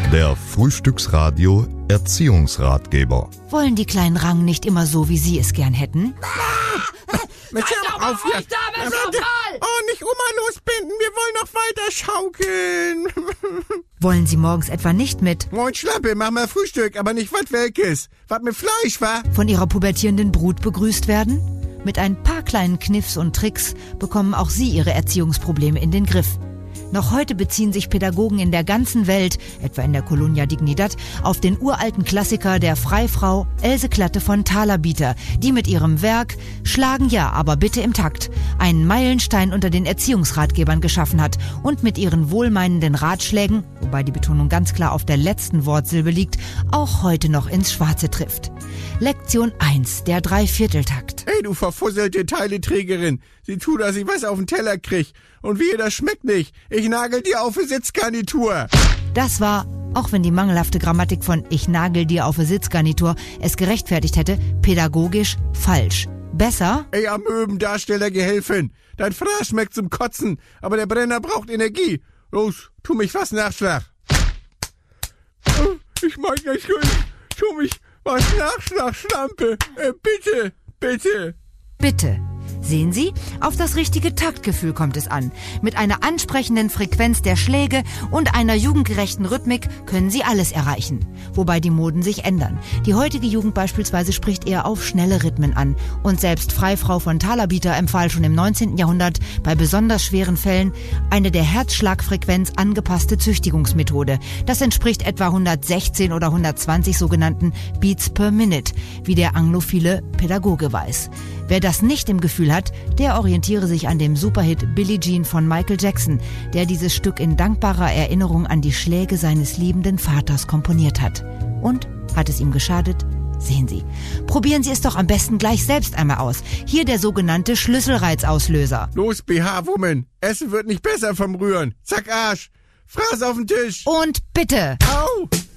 Der Frühstücksradio Erziehungsratgeber. Wollen die kleinen Rangen nicht immer so, wie Sie es gern hätten? Auf jetzt! Oh, nicht Oma losbinden, wir wollen noch weiter schaukeln. Wollen Sie morgens etwa nicht mit? Moin Schlappe, mach mal Frühstück, aber nicht was Welkes. Was mit Fleisch, wa? Von Ihrer pubertierenden Brut begrüßt werden? Mit ein paar kleinen Kniffs und Tricks bekommen auch Sie Ihre Erziehungsprobleme in den Griff. Noch heute beziehen sich Pädagogen in der ganzen Welt, etwa in der Colonia Dignidad, auf den uralten Klassiker der Freifrau Else Klatte von Thalabiter, die mit ihrem Werk »Schlagen ja, aber bitte im Takt« einen Meilenstein unter den Erziehungsratgebern geschaffen hat und mit ihren wohlmeinenden Ratschlägen, wobei die Betonung ganz klar auf der letzten Wortsilbe liegt, auch heute noch ins Schwarze trifft. Lektion 1, der Dreivierteltakt. Hey, du verfusselte Teileträgerin. Sieh zu, dass ich was auf den Teller krieg. Und wehe, das schmeckt nicht. Ich nagel dir auf die Sitzgarnitur. Das war, auch wenn die mangelhafte Grammatik von »Ich nagel dir auf die Sitzgarnitur« es gerechtfertigt hätte, pädagogisch falsch. Besser? Ey, Amöbendarstellergehilfin. Dein Fraß schmeckt zum Kotzen, aber der Brenner braucht Energie. Los, tu mich was Nachschlag. Ich mag das gut. Tu mich was Nachschlag, Schlampe. Bitte, bitte. Bitte. Sehen Sie, auf das richtige Taktgefühl kommt es an. Mit einer ansprechenden Frequenz der Schläge und einer jugendgerechten Rhythmik können Sie alles erreichen. Wobei die Moden sich ändern. Die heutige Jugend beispielsweise spricht eher auf schnelle Rhythmen an. Und selbst Freifrau von Thalabiter empfahl schon im 19. Jahrhundert bei besonders schweren Fällen eine der Herzschlagfrequenz angepasste Züchtigungsmethode. Das entspricht etwa 116 oder 120 sogenannten Beats per Minute, wie der anglophile Pädagoge weiß. Wer das nicht im Gefühl hat, der orientiere sich an dem Superhit Billie Jean von Michael Jackson, der dieses Stück in dankbarer Erinnerung an die Schläge seines liebenden Vaters komponiert hat. Und hat es ihm geschadet? Sehen Sie. Probieren Sie es doch am besten gleich selbst einmal aus. Hier der sogenannte Schlüsselreizauslöser. Los, BH-Woman. Essen wird nicht besser vom Rühren. Zack, Arsch. Fraß auf den Tisch. Und bitte. Au.